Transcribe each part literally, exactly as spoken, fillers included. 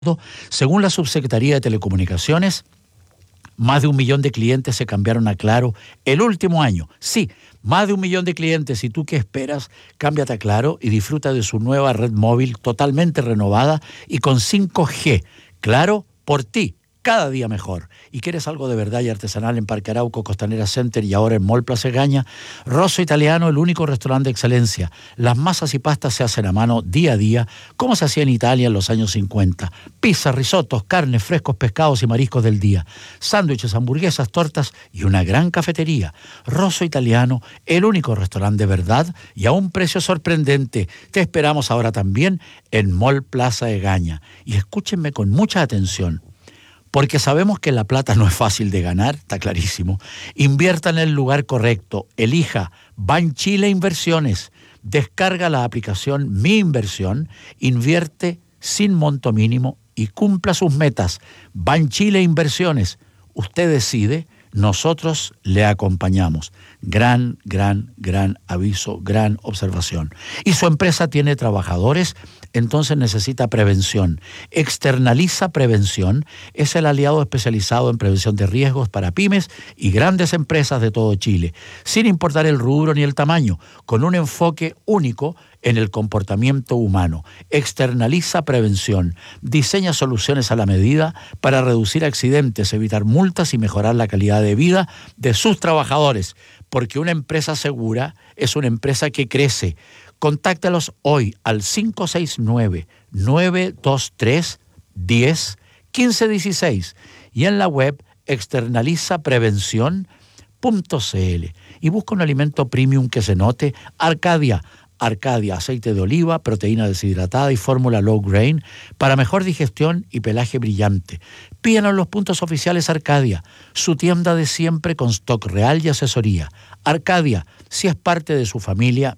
Según la Subsecretaría de Telecomunicaciones, más de un millón de clientes se cambiaron a Claro el último año. Sí, más de un millón de clientes. ¿Y tú qué esperas? Cámbiate a Claro y disfruta de su nueva red móvil totalmente renovada y con cinco G. Claro, por ti. Cada día mejor. ¿Y quieres algo de verdad y artesanal en Parque Arauco, Costanera Center y ahora en Mall Plaza Egaña? Rosso Italiano, el único restaurante de excelencia. Las masas y pastas se hacen a mano día a día, como se hacía en Italia en los años cincuenta. Pizza, risotos, carnes, frescos, pescados y mariscos del día. Sándwiches, hamburguesas, tortas y una gran cafetería. Rosso Italiano, el único restaurante de verdad y a un precio sorprendente. Te esperamos ahora también en Mall Plaza Egaña. Y escúchenme con mucha atención, porque sabemos que la plata no es fácil de ganar, está clarísimo. Invierta en el lugar correcto, elija Banchile Inversiones, descarga la aplicación Mi Inversión, invierte sin monto mínimo y cumpla sus metas. Banchile Inversiones, usted decide, nosotros le acompañamos. Gran, gran, gran aviso, gran observación. Y su empresa tiene trabajadores, entonces necesita prevención. Externaliza Prevención es el aliado especializado en prevención de riesgos para pymes y grandes empresas de todo Chile, sin importar el rubro ni el tamaño, con un enfoque único en el comportamiento humano. Externaliza Prevención. Diseña soluciones a la medida para reducir accidentes, evitar multas y mejorar la calidad de vida de sus trabajadores, porque una empresa segura es una empresa que crece. Contáctalos hoy al cinco seis nueve, nueve dos tres, uno cero, uno cinco uno seis y en la web externaliza prevención punto c l. Y busca un alimento premium que se note. Arcadia. Arcadia, aceite de oliva, proteína deshidratada y fórmula low grain para mejor digestión y pelaje brillante. Pídanos los puntos oficiales Arcadia, su tienda de siempre con stock real y asesoría. Arcadia, si es parte de su familia,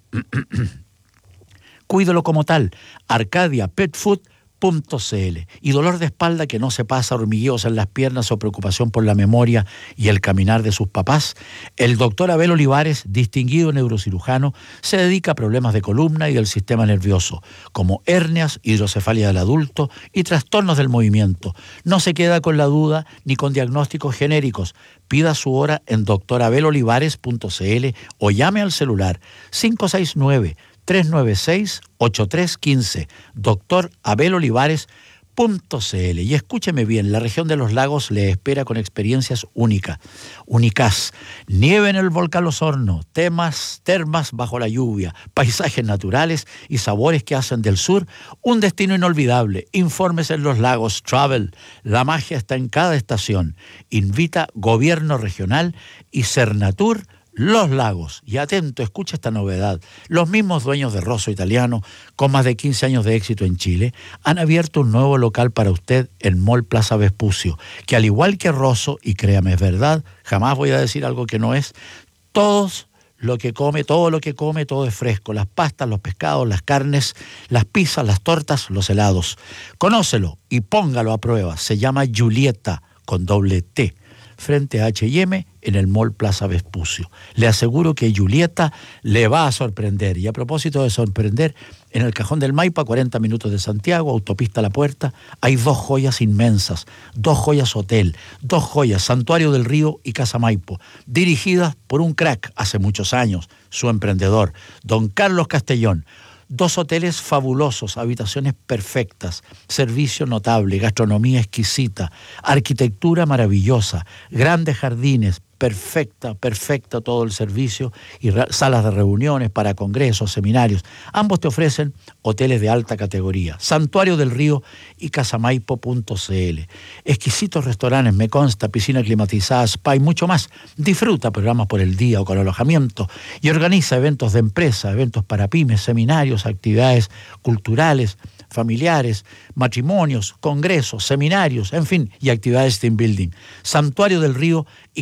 cuídelo como tal. Arcadia Pet Food punto c l. Y dolor de espalda que no se pasa, hormigueos en las piernas o preocupación por la memoria y el caminar de sus papás. El doctor Abel Olivares, distinguido neurocirujano, se dedica a problemas de columna y del sistema nervioso, como hernias, hidrocefalia del adulto y trastornos del movimiento. No se queda con la duda ni con diagnósticos genéricos. Pida su hora en doctor abel olivares punto c l o llame al celular cinco seis nueve, tres nueve seis, ocho tres uno cinco, doctor abel olivares punto c l. Y escúcheme bien, la región de los lagos le espera con experiencias únicas, únicas. Nieve en el volcán Los Hornos, temas, termas bajo la lluvia, paisajes naturales y sabores que hacen del sur un destino inolvidable. Informes en Los Lagos Travel, la magia está en cada estación. Invita Gobierno Regional y Cernatur Los Lagos. Y atento, escucha esta novedad. Los mismos dueños de Rosso Italiano, con más de quince años de éxito en Chile, han abierto un nuevo local para usted en Mall Plaza Vespucio, que al igual que Rosso, y créame, es verdad, jamás voy a decir algo que no es, todos lo que come, todo lo que come, todo es fresco. Las pastas, los pescados, las carnes, las pizzas, las tortas, los helados. Conócelo y póngalo a prueba. Se llama Julieta, con doble T, frente a H y M en el Mall Plaza Vespucio. Le aseguro que Julieta le va a sorprender. Y a propósito de sorprender, en el Cajón del Maipo, a cuarenta minutos de Santiago, autopista La Puerta, hay dos joyas inmensas, dos joyas hotel, dos joyas, Santuario del Río y Casa Maipo, dirigidas por un crack hace muchos años, su emprendedor, don Carlos Castellón. Dos hoteles fabulosos, habitaciones perfectas, servicio notable, gastronomía exquisita, arquitectura maravillosa, grandes jardines, perfecta, perfecta todo el servicio y salas de reuniones para congresos, seminarios. Ambos te ofrecen hoteles de alta categoría. Santuario del Río y casamaipo punto c l. Exquisitos restaurantes, me consta, piscina climatizada, spa y mucho más. Disfruta programas por el día o con alojamiento y organiza eventos de empresa, eventos para pymes, seminarios, actividades culturales, familiares, matrimonios, congresos, seminarios, en fin, y actividades team building. Santuario del Río y casamaipo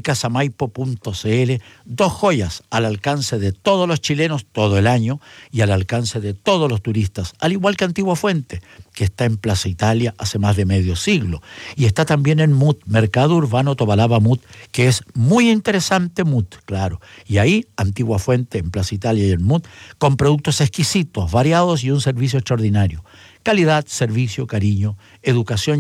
maipo punto c l, dos joyas al alcance de todos los chilenos todo el año y al alcance de todos los turistas, al igual que Antigua Fuente, que está en Plaza Italia hace más de medio siglo, y está también en M U T, Mercado Urbano Tobalaba M U T, que es muy interesante M U T, claro, y ahí Antigua Fuente en Plaza Italia y en M U T, con productos exquisitos, variados y un servicio extraordinario. Calidad, servicio, cariño, educación